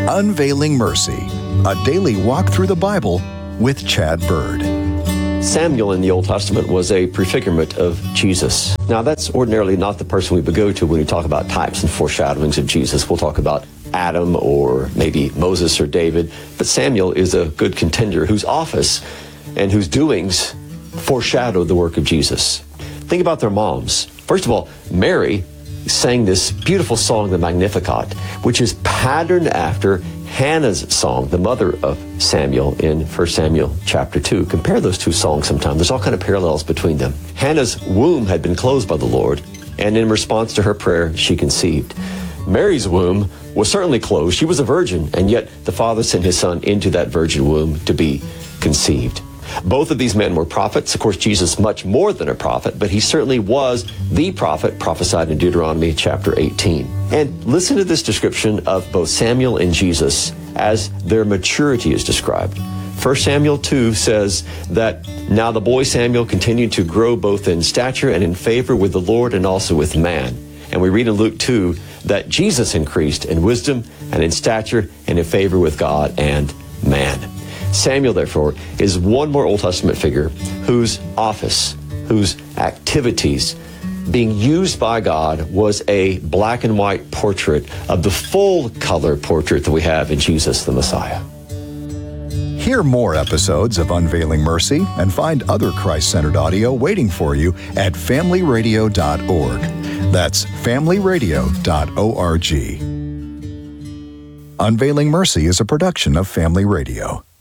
Unveiling Mercy, a daily walk through the Bible with Chad Bird. Samuel in the Old Testament was a prefigurement of Jesus. Now, that's ordinarily not the person we would go to when we talk about types and foreshadowings of Jesus. We'll talk about Adam or maybe Moses or David, but Samuel is a good contender whose office and whose doings foreshadow the work of Jesus. Think about their moms. First of all, Mary sang this beautiful song, the Magnificat, which is patterned after Hannah's song, the mother of Samuel, in 1 Samuel chapter 2. Compare those two songs sometime. There's all kind of parallels between them. Hannah's womb had been closed by the Lord, and in response to her prayer, she conceived. Mary's womb was certainly closed. She was a virgin, and yet the Father sent his Son into that virgin womb to be conceived. Both of these men were prophets. Of course, Jesus much more than a prophet, but he certainly was the prophet prophesied in Deuteronomy chapter 18. And listen to this description of both Samuel and Jesus as their maturity is described. 1 Samuel 2 says that now the boy Samuel continued to grow both in stature and in favor with the Lord and also with man. And we read in Luke 2 that Jesus increased in wisdom and in stature and in favor with God and man. Samuel, therefore, is one more Old Testament figure whose office, whose activities, being used by God, was a black and white portrait of the full color portrait that we have in Jesus the Messiah. Hear more episodes of Unveiling Mercy and find other Christ-centered audio waiting for you at familyradio.org. That's familyradio.org. Unveiling Mercy is a production of Family Radio.